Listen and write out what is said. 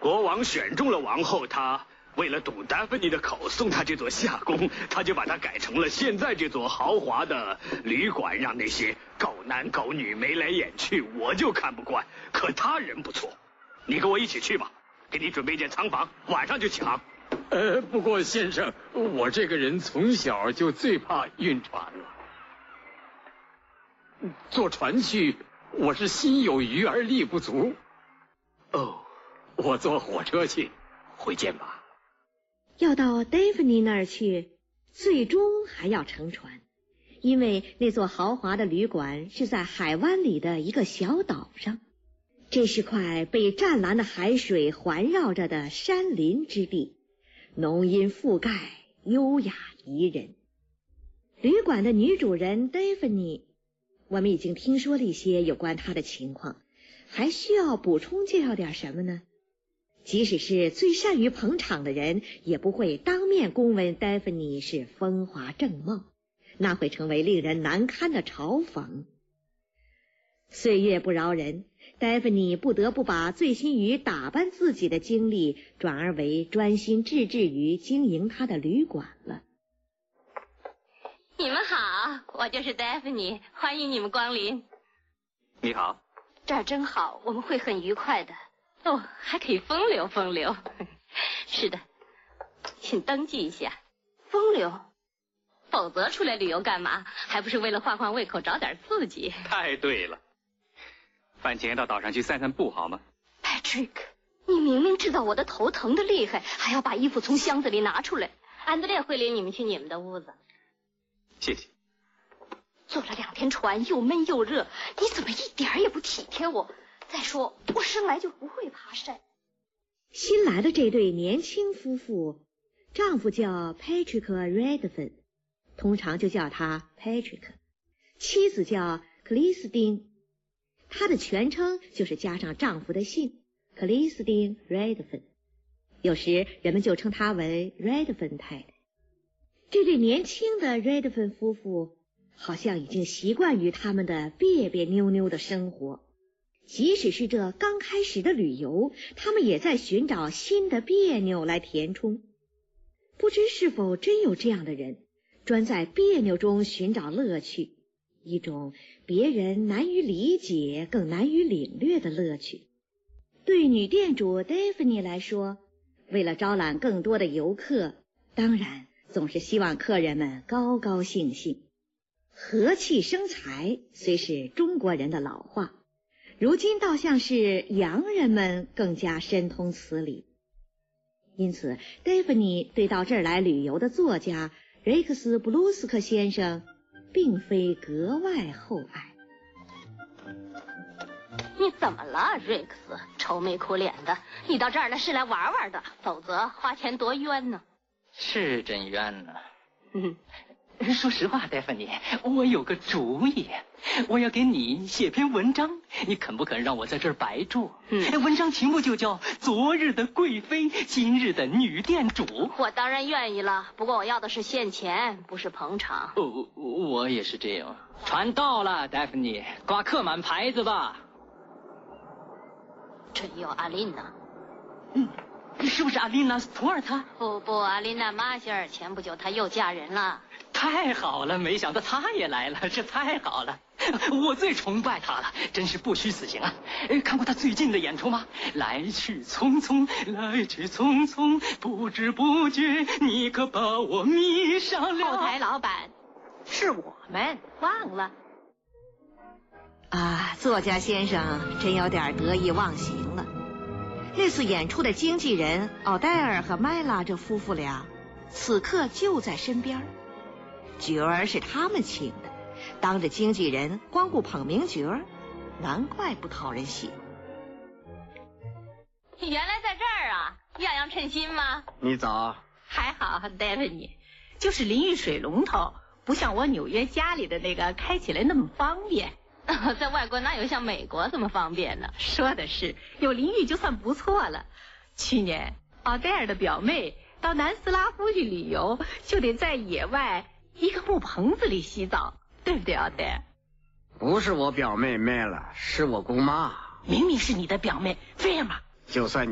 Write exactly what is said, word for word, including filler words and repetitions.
国王选中了王后，他为了堵达芬妮的口，送她这座夏宫，他就把它改成了现在这座豪华的旅馆，让那些狗男狗女眉来眼去，我就看不惯。可他人不错，你跟我一起去吧，给你准备一间仓房，晚上就抢。 呃，不过先生，我这个人从小就最怕晕船了。坐船去，我是心有余而力不足。 哦， 我坐火车去，回见吧。 要到戴芙妮那儿去，最终还要乘船，因为那座豪华的旅馆是在海湾里的一个小岛上，这是块被湛蓝的海水环绕着的山林之地，浓荫覆盖，优雅宜人。旅馆的女主人戴芙妮，我们已经听说了一些有关她的情况，还需要补充介绍点什么呢？即使是最善于捧场的人，也不会当面公问戴芙妮是风华正茂，那会成为令人难堪的嘲讽。岁月不饶人，戴芙妮不得不把醉心于打扮自己的精力转而为专心致志于经营她的旅馆了。 你们好，我就是戴芙妮，欢迎你们光临。 你好， 这儿真好，我们会很愉快的。哦，还可以风流风流。是的，请登记一下。风流？否则出来旅游干嘛？还不是为了换换胃口，找点刺激。 太对了。饭前到岛上去散散步好吗 ？Patrick， 你明明知道我的头疼的厉害，还要把衣服从箱子里拿出来。安德烈会领你们去你们的屋子。 谢谢。 坐了两天船，又闷又热，你怎么一点也不体贴我？再说，我生来就不会爬山。 新来的这对年轻夫妇，丈夫叫 Patrick Redfern， 通常就叫他 Patrick， 妻子叫克里斯汀，她的全称就是加上丈夫的姓克里斯汀 Redfern， 有时人们就称她为 Redfern 太太。这对年轻的 Redfern 夫妇好像已经习惯于他们的别别扭扭的生活，即使是这刚开始的旅游，他们也在寻找新的别扭来填充。不知是否真有这样的人，专在别扭中寻找乐趣，一种别人难于理解更难于领略的乐趣。对女店主戴芙妮来说，为了招揽更多的游客，当然总是希望客人们高高兴兴。和气生财虽是中国人的老话，如今倒像是洋人们更加深通此理。因此戴芙妮对到这儿来旅游的作家瑞克斯·布鲁斯克先生并非格外厚爱。 你怎么了，瑞克斯？愁眉苦脸的。你到这儿来是来玩玩的，否则花钱多冤呢。 是真冤呢。 嗯， 说实话，戴芙妮，我有个主意，我要给你写篇文章，你肯不肯让我在这儿白住？ 嗯， 文章题目就叫《昨日的贵妃，今日的女店主》。 我当然愿意了，不过我要的是现钱，不是捧场。 哦，我也是这样。船到了，戴芙妮，挂刻满牌子吧。 真有阿琳娜。 嗯。是不是阿琳娜·斯图尔特？ 不不，阿琳娜·马歇尔，前不久她又嫁人了。 太好了，没想到她也来了，这太好了，我最崇拜她了，真是不虚此行啊！看过她最近的演出吗？来去匆匆，来去匆匆，不知不觉你可把我迷上了。 后台老板，是我们忘了。 啊，作家先生真有点得意忘形了。那次演出的经纪人奥黛尔和麦拉这夫妇俩，此刻就在身边。角儿是他们请的，当着经纪人光顾捧名角儿，难怪不讨人喜欢。 原来在这儿啊，样样称心吗？ 你早。 还好，戴芙妮，就是淋浴水龙头不像我纽约家里的那个开起来那么方便。 在外国哪有像美国这么方便呢？ 说的是，有淋浴就算不错了。去年奥黛尔的表妹到南斯拉夫去旅游，就得在野外一个木棚子里洗澡，对不对，奥黛尔？ 不是我表妹妹了，是我姑妈。 明明是你的表妹菲尔玛。 就算你